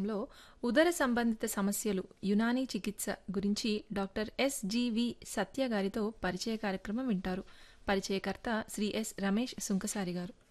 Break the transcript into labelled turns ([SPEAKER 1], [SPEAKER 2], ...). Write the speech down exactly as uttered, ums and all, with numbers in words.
[SPEAKER 1] కార్యక్రమంలో ఉదర సంబంధిత సమస్యలు యునానీ చికిత్స గురించి డాక్టర్ ఎస్జీవి సత్య గారితో పరిచయ కార్యక్రమం వింటారు. పరిచయకర్త శ్రీ ఎస్ రమేష్ సుంకసారి గారు.